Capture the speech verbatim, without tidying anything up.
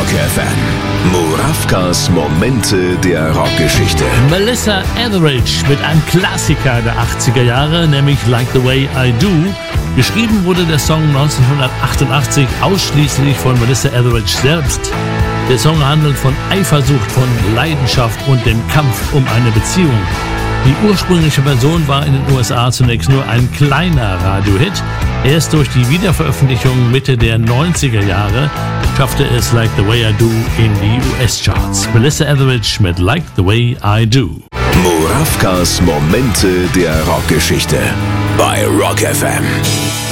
F M. Murawkas Momente der Rockgeschichte. Melissa Etheridge mit einem Klassiker der achtziger Jahre, nämlich Like the Way I Do. Geschrieben wurde der Song neunzehnhundertachtundachtzig ausschließlich von Melissa Etheridge selbst. Der Song handelt von Eifersucht, von Leidenschaft und dem Kampf um eine Beziehung. Die ursprüngliche Version war in den U S A zunächst nur ein kleiner Radiohit. Erst durch die Wiederveröffentlichung Mitte der neunziger Jahre schaffte es Like the Way I Do in die U S-Charts. Melissa Etheridge mit Like the Way I Do. Murawkas Momente der Rockgeschichte bei Rock F M.